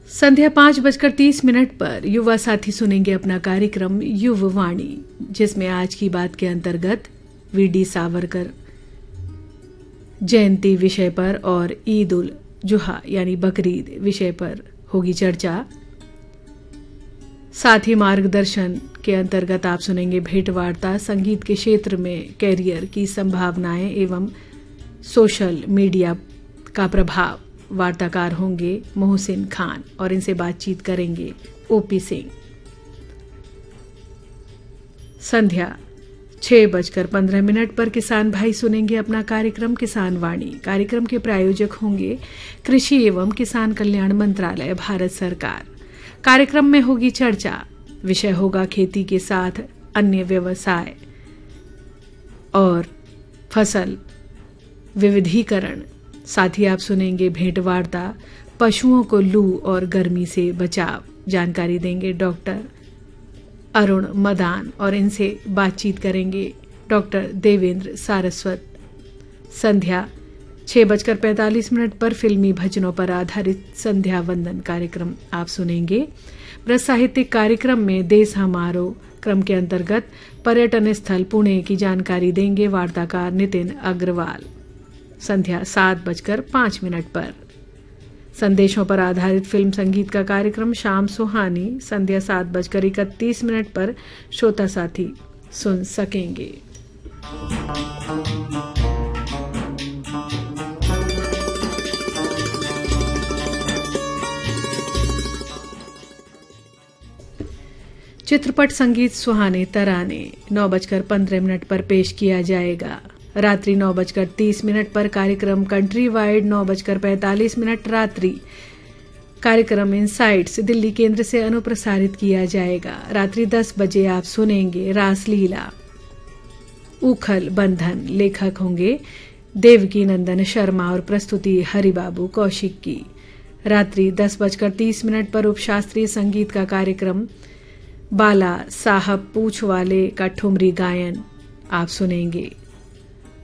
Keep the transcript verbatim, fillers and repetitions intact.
संध्या पांच बजकर तीस मिनट पर युवा साथी सुनेंगे अपना कार्यक्रम युववाणी, जिसमें आज की बात के अंतर्गत वी डी सावरकर जयंती विषय पर और ईद उल जुहा यानी बकरीद विषय पर होगी चर्चा। साथ ही मार्गदर्शन के अंतर्गत आप सुनेंगे भेंटवार्ता, संगीत के क्षेत्र में कैरियर की संभावनाएं एवं सोशल मीडिया का प्रभाव। वार्ताकार होंगे मोहसिन खान और इनसे बातचीत करेंगे ओपी सिंह। संध्या छह बजकर पंद्रह मिनट पर किसान भाई सुनेंगे अपना कार्यक्रम किसान वाणी। कार्यक्रम के प्रायोजक होंगे कृषि एवं किसान कल्याण मंत्रालय, भारत सरकार। कार्यक्रम में होगी चर्चा, विषय होगा खेती के साथ अन्य व्यवसाय और फसल विविधीकरण। साथ ही आप सुनेंगे भेंटवार्ता, पशुओं को लू और गर्मी से बचाव। जानकारी देंगे डॉक्टर अरुण मदान और इनसे बातचीत करेंगे डॉक्टर देवेंद्र सारस्वत। संध्या छह बजकर पैंतालीस मिनट पर फिल्मी भजनों पर आधारित संध्या वंदन कार्यक्रम आप सुनेंगे। ब्रज साहित्यिक कार्यक्रम में देश हमारो क्रम के अंतर्गत पर्यटन स्थल पुणे की जानकारी देंगे वार्ताकार नितिन अग्रवाल। संध्या सात बजकर पांच मिनट पर संदेशों पर आधारित फिल्म संगीत का कार्यक्रम शाम सुहानी संध्या सात बजकर इकतीस मिनट पर श्रोता साथी सुन सकेंगे। चित्रपट संगीत सुहाने तराने नौ बजकर पंद्रह मिनट पर पेश किया जाएगा। रात्रि नौ बजकर तीस मिनट पर कार्यक्रम कंट्री वाइड, नौ बजकर पैंतालीस मिनट रात्रि कार्यक्रम इनसाइट्स दिल्ली केंद्र से अनुप्रसारित किया जाएगा। रात्रि दस बजे आप सुनेंगे रासलीला उखल बंधन। लेखक होंगे देवकी नंदन शर्मा और प्रस्तुति हरिबाबू कौशिक की। रात्रि दस बजकर तीस मिनट पर उपशास्त्रीय संगीत का कार्यक्रम बाला साहब पूछ वाले का ठुमरी गायन आप सुनेंगे।